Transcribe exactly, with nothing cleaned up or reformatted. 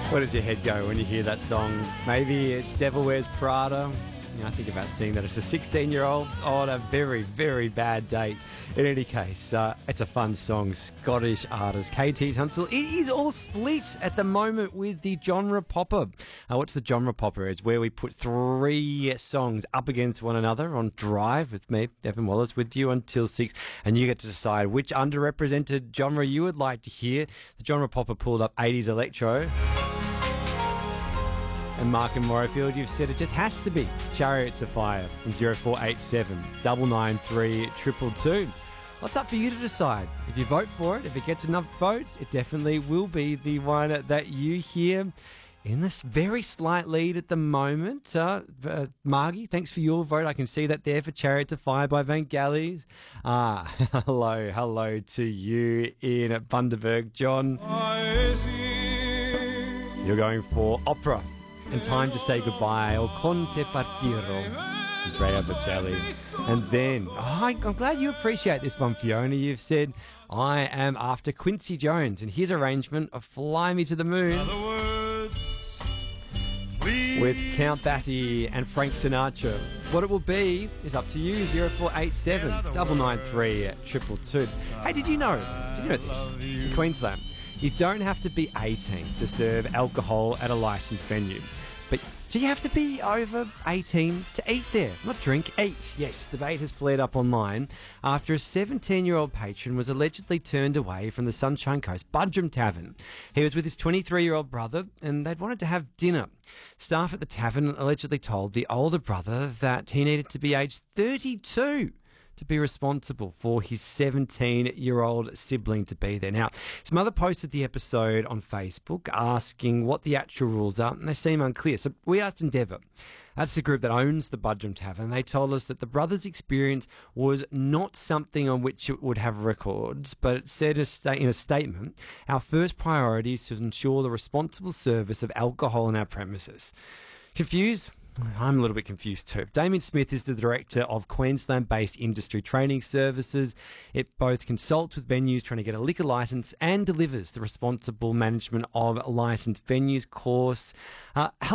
Where does your head go when you hear that song? Maybe it's Devil Wears Prada. You know, I think about seeing that as a sixteen-year-old on a very, very bad date. In any case, uh, it's a fun song. Scottish artist K T Tunstall. It is all split at the moment with the genre popper. Uh, what's the genre popper? It's where we put three songs up against one another on Drive with me, Devon Wallace, with you until six, and you get to decide which underrepresented genre you would like to hear. The genre popper pulled up eighties electro. And Mark and Morrowfield, you've said it just has to be Chariots of Fire on zero four eight seven, nine nine three, two two two. Well, it's up for you to decide. If you vote for it, if it gets enough votes, it definitely will be the one that you hear. In this very slight lead at the moment, uh, uh, Margie, thanks for your vote. I can see that there for Chariots of Fire by Vangelis. Ah, hello, hello to you in Bundaberg, John. You're going for Opera and Time to Say Goodbye, or Conte Partiro, Andrea Bocelli. And then, oh, I'm glad you appreciate this one, Fiona. You've said, I am after Quincy Jones and his arrangement of Fly Me to the Moon with Count Basie and Frank Sinatra. What it will be is up to you, zero four eight seven, nine nine three, two two two. Hey, did you know, did you know this? In Queensland, you don't have to be eighteen to serve alcohol at a licensed venue. But do you have to be over eighteen to eat there? Not drink, eat. Yes, debate has flared up online after a seventeen-year-old patron was allegedly turned away from the Sunshine Coast Budrum Tavern. He was with his twenty-three-year-old brother and they'd wanted to have dinner. Staff at the tavern allegedly told the older brother that he needed to be aged thirty-two to be responsible for his seventeen-year-old sibling to be there. Now, his mother posted the episode on Facebook asking what the actual rules are, and they seem unclear. So we asked Endeavour. That's the group that owns the Budrum Tavern. They told us that the brothers' experience was not something on which it would have records, but it said in a statement, our first priority is to ensure the responsible service of alcohol in our premises. Confused? I'm a little bit confused too. Damien Smith is the director of Queensland-based Industry Training Services. It both consults with venues trying to get a liquor licence and delivers the responsible management of licensed venues course. Uh,